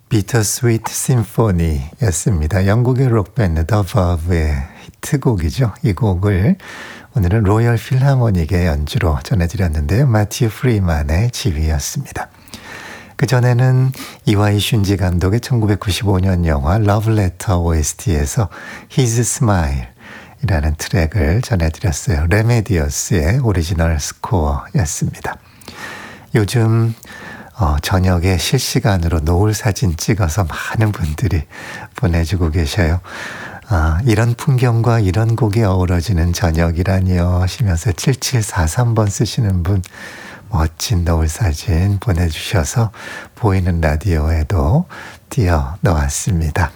비터스위트 심포니였습니다. 영국의 록밴드 더 버브의 히트곡이죠. 이 곡을 오늘은 로열 필하모닉의 연주로 전해드렸는데요. 마티유 프리만의 지휘였습니다. 그전에는 이와이 슌지 감독의 1995년 영화 러브레터 OST에서 His Smile 이라는 트랙을 전해드렸어요. 레메디어스의 오리지널 스코어였습니다. 요즘 저녁에 실시간으로 노을 사진 찍어서 많은 분들이 보내주고 계셔요. 이런 풍경과 이런 곡이 어우러지는 저녁이라니요 하시면서 7743번 쓰시는 분 멋진 노을 사진 보내주셔서 보이는 라디오에도 띄워 놓았습니다.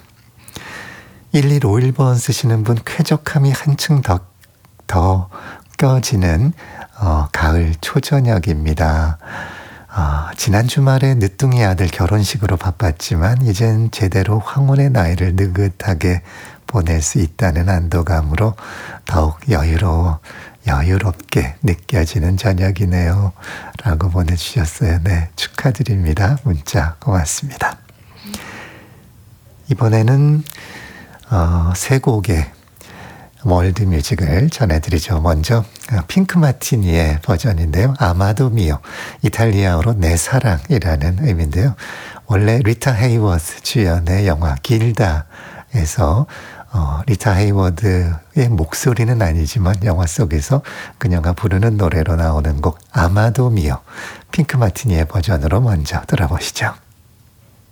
1151번 쓰시는 분 쾌적함이 한층 더 꺼지는 가을 초저녁입니다. 지난 주말에 늦둥이 아들 결혼식으로 바빴지만 이젠 제대로 황혼의 나이를 느긋하게 보낼 수 있다는 안도감으로 더욱 여유롭게 느껴지는 저녁이네요. 라고 보내주셨어요. 네, 축하드립니다. 문자 고맙습니다. 이번에는 세 곡의 월드뮤직을 전해드리죠. 먼저 핑크 마티니의 버전인데요. 아마도 미오, 이탈리아어로 내 사랑이라는 의미인데요. 원래 리타 헤이워드 주연의 영화 길다에서 리타 헤이워드의 목소리는 아니지만 영화 속에서 그녀가 부르는 노래로 나오는 곡 아마도 미오, 핑크 마티니의 버전으로 먼저 들어보시죠.